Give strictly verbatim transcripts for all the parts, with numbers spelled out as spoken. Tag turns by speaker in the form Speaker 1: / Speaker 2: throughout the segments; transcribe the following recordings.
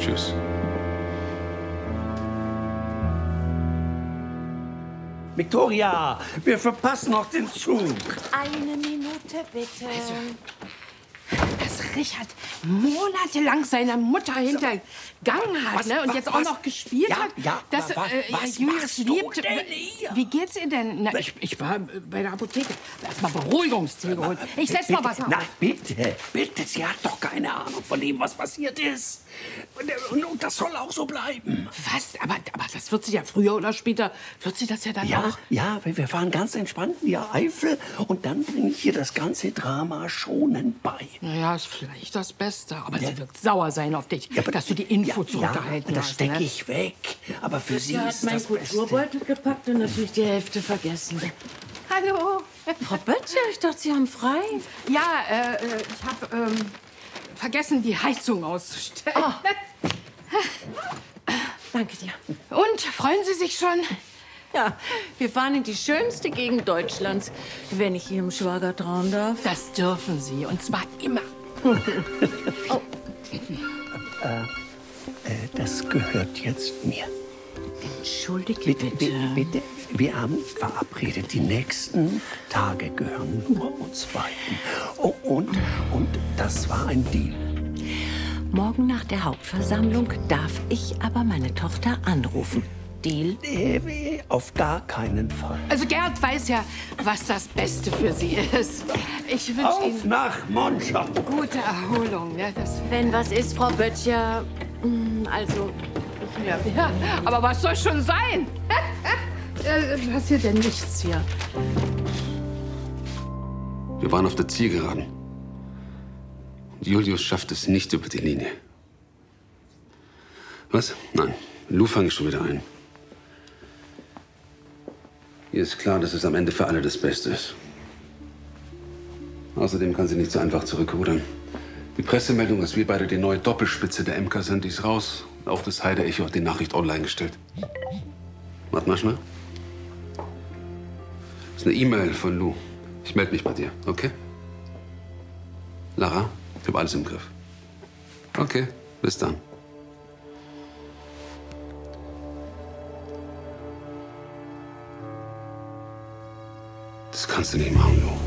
Speaker 1: Tschüss.
Speaker 2: Victoria, wir verpassen noch den Zug.
Speaker 3: Eine Minute, bitte.
Speaker 4: Also, dass Richard monatelang seiner Mutter hintergangen hat,
Speaker 2: Was,
Speaker 4: ne? Und
Speaker 2: was,
Speaker 4: jetzt auch
Speaker 2: was?
Speaker 4: noch gespielt
Speaker 2: Ja,
Speaker 4: hat,
Speaker 2: ja,
Speaker 4: dass
Speaker 2: aber was-
Speaker 4: äh,
Speaker 2: was
Speaker 4: Julius
Speaker 2: machst du
Speaker 4: liebt.
Speaker 2: denn hier?
Speaker 4: Wie geht's ihr denn? Na, ich, ich war bei der Apotheke. Erstmal Beruhigungstee geholt. Ich setz mal was auf.
Speaker 2: Nein, bitte, bitte, sie hat doch keine Ahnung von dem, was passiert ist. Und, und das soll auch so bleiben.
Speaker 4: Was? Aber, aber das wird sie ja früher oder später, wird sie das ja dann
Speaker 2: Ja,
Speaker 4: auch.
Speaker 2: ja, wir wir fahren ganz entspannt in die Eifel und dann bringe ich ihr das ganze Drama schonend bei.
Speaker 4: Naja, ist vielleicht das Beste. Aber sie wird sauer sein auf dich,
Speaker 2: Ja, aber-
Speaker 4: dass du die Info
Speaker 2: ja,
Speaker 4: zurückgehalten
Speaker 2: ja, das
Speaker 4: hast.
Speaker 2: stecke
Speaker 4: Ne?
Speaker 2: ich weg. Aber für sie
Speaker 3: Sie
Speaker 2: ist
Speaker 3: hat meinen
Speaker 2: das Beste.
Speaker 3: Kulturbeutel gepackt und natürlich die Hälfte vergessen.
Speaker 4: Hallo.
Speaker 3: Frau Böttcher, ich dachte, Sie haben frei.
Speaker 4: Ja, äh, äh, ich habe ähm, vergessen, die Heizung auszustellen.
Speaker 3: Danke dir.
Speaker 4: Und, freuen Sie sich schon?
Speaker 3: Ja, wir fahren in die schönste Gegend Deutschlands, wenn ich Ihrem Schwager trauen darf.
Speaker 4: Das dürfen Sie, und zwar immer.
Speaker 2: Äh, das gehört jetzt mir.
Speaker 3: Entschuldige
Speaker 2: Bitte,
Speaker 3: bitte.
Speaker 2: bitte, bitte. Wir haben verabredet, die nächsten Tage gehören nur uns beiden. Oh, und, und das war ein Deal.
Speaker 3: Morgen nach der Hauptversammlung darf ich aber meine Tochter anrufen. Deal?
Speaker 2: Äh, auf gar keinen Fall.
Speaker 4: Also Gerd weiß ja, was das Beste für Sie ist. Ich wünsche
Speaker 2: Auf
Speaker 4: Ihnen
Speaker 2: nach Monschau.
Speaker 4: gute Erholung. Ja, das,
Speaker 3: Wenn was ist, Frau Böttcher, mm, also
Speaker 4: ja, ja, aber was soll schon sein? äh, passiert denn nichts hier?
Speaker 1: Wir waren auf der Zielgeraden. Und Julius schafft es nicht über die Linie. Was? Nein. Lou fange ich schon wieder ein. Ihr ist klar, dass es am Ende für alle das Beste ist. Außerdem kann sie nicht so einfach zurückrudern. Die Pressemeldung, dass wir beide die neue Doppelspitze der M K sind, die ist raus. Auch das Heide-Echo hat die Nachricht online gestellt. Warte mal schnell. Das ist eine E-Mail von Lou. Ich melde mich bei dir, okay? Lara, ich habe alles im Griff. Okay, bis dann. Das kannst du nicht machen, Lou.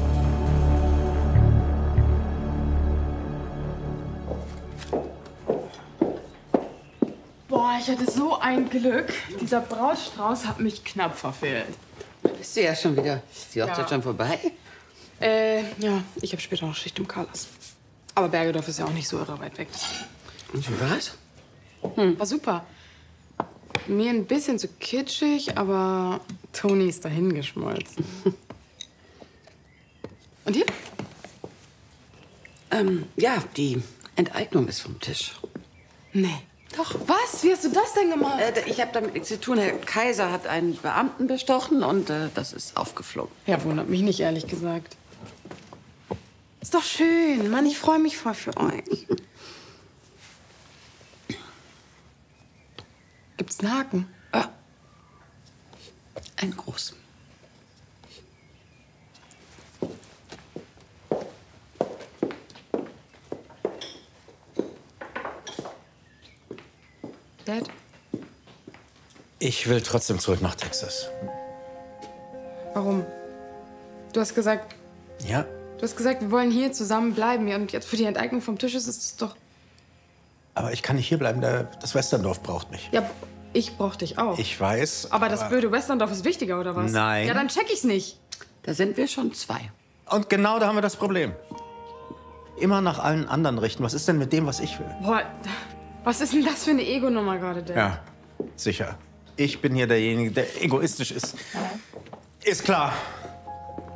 Speaker 5: Boah, ich hatte so ein Glück. Dieser Brautstrauß hat mich knapp verfehlt.
Speaker 6: Bist du ja schon wieder. Ist die Hochzeit
Speaker 5: Ja.
Speaker 6: schon vorbei?
Speaker 5: Äh, ja, ich habe später noch Schicht im Carlos. Aber Bergedorf ist ja auch nicht so irre weit weg.
Speaker 6: Und wie war's?
Speaker 5: Hm, war super. Mir ein bisschen zu kitschig, aber Toni ist dahin geschmolzen. Und dir?
Speaker 6: Ähm, ja, die Enteignung ist vom Tisch.
Speaker 5: Nee. Doch, was? Wie hast du das denn gemacht?
Speaker 6: Äh, ich habe damit nichts zu tun. Herr Kaiser hat einen Beamten bestochen und äh, das ist aufgeflogen.
Speaker 5: Ja, wundert mich nicht, ehrlich gesagt. Ist doch schön. Mann, ich freue mich voll für euch. Gibt's einen Haken?
Speaker 6: Ah, einen großen.
Speaker 5: Dad?
Speaker 7: Ich will trotzdem zurück nach Texas.
Speaker 5: Warum? Du hast gesagt,
Speaker 7: Ja?
Speaker 5: du hast gesagt, wir wollen hier zusammen bleiben. Ja, und jetzt für die Enteignung vom Tisch ist es doch.
Speaker 7: Aber ich kann nicht hierbleiben. Der, das Westerndorf braucht mich.
Speaker 5: Ja, ich brauch dich auch.
Speaker 7: Ich weiß.
Speaker 5: aber das blöde Westerndorf ist wichtiger, oder was?
Speaker 7: Nein.
Speaker 5: Ja, dann check ich's nicht.
Speaker 6: Da sind wir schon zwei.
Speaker 7: Und genau da haben wir das Problem. Immer nach allen anderen richten. Was ist denn mit dem, was ich will?
Speaker 5: Boah, was ist denn das für eine Ego-Nummer gerade, Dad?
Speaker 7: Ja, sicher. Ich bin hier derjenige, der egoistisch ist. Ist klar.